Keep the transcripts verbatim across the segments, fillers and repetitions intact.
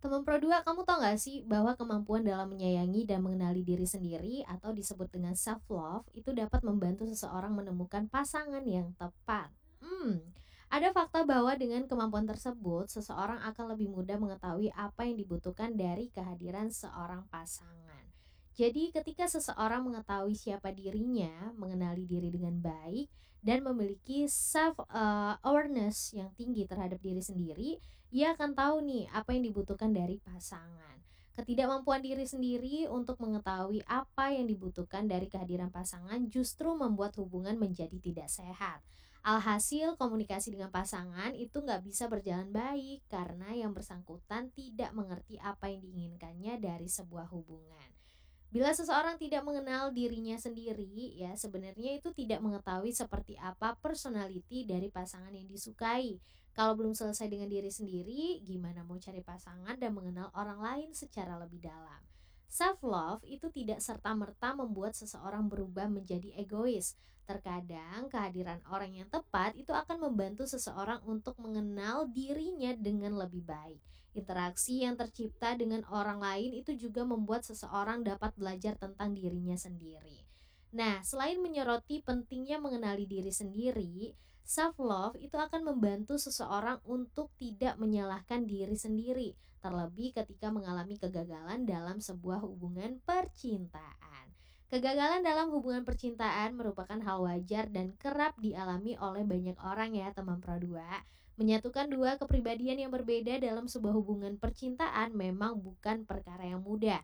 Teman Pro dua, kamu tau gak sih bahwa kemampuan dalam menyayangi dan mengenali diri sendiri atau disebut dengan self love itu dapat membantu seseorang menemukan pasangan yang tepat. Hmm, ada fakta bahwa dengan kemampuan tersebut, seseorang akan lebih mudah mengetahui apa yang dibutuhkan dari kehadiran seorang pasangan. Jadi ketika seseorang mengetahui siapa dirinya, mengenali diri dengan baik, dan memiliki self eh, awareness yang tinggi terhadap diri sendiri, ia akan tahu nih apa yang dibutuhkan dari pasangan. Ketidakmampuan diri sendiri untuk mengetahui apa yang dibutuhkan dari kehadiran pasangan justru membuat hubungan menjadi tidak sehat. Alhasil komunikasi dengan pasangan itu nggak bisa berjalan baik karena yang bersangkutan tidak mengerti apa yang diinginkannya dari sebuah hubungan. Bila seseorang tidak mengenal dirinya sendiri, ya sebenarnya itu tidak mengetahui seperti apa personality dari pasangan yang disukai. Kalau belum selesai dengan diri sendiri, gimana mau cari pasangan dan mengenal orang lain secara lebih dalam? Self love itu tidak serta-merta membuat seseorang berubah menjadi egois. Terkadang kehadiran orang yang tepat itu akan membantu seseorang untuk mengenal dirinya dengan lebih baik. Interaksi yang tercipta dengan orang lain itu juga membuat seseorang dapat belajar tentang dirinya sendiri. Nah, selain menyoroti pentingnya mengenali diri sendiri, self love itu akan membantu seseorang untuk tidak menyalahkan diri sendiri, terlebih ketika mengalami kegagalan dalam sebuah hubungan percintaan. Kegagalan dalam hubungan percintaan merupakan hal wajar dan kerap dialami oleh banyak orang ya teman Pro dua. Menyatukan dua kepribadian yang berbeda dalam sebuah hubungan percintaan memang bukan perkara yang mudah.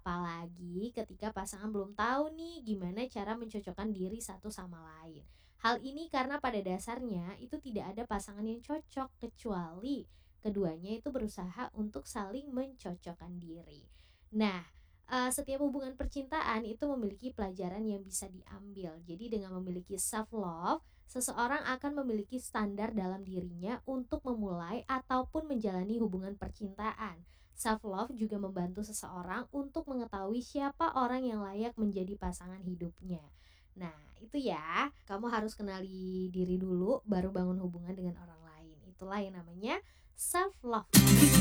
Apalagi ketika pasangan belum tahu nih gimana cara mencocokkan diri satu sama lain. Hal ini karena pada dasarnya itu tidak ada pasangan yang cocok kecuali keduanya itu berusaha untuk saling mencocokkan diri. Nah, eh, setiap hubungan percintaan itu memiliki pelajaran yang bisa diambil. Jadi dengan memiliki self love, seseorang akan memiliki standar dalam dirinya untuk memulai ataupun menjalani hubungan percintaan. Self love juga membantu seseorang untuk mengetahui siapa orang yang layak menjadi pasangan hidupnya. Nah, itu ya, kamu harus kenali diri dulu baru bangun hubungan dengan orang lain. Itulah yang namanya self love.